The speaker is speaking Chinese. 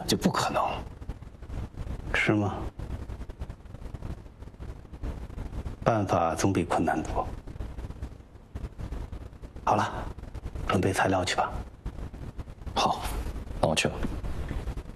就不可能， 是吗？办法总比困难多。好了，准备材料去吧。 好，那我去了。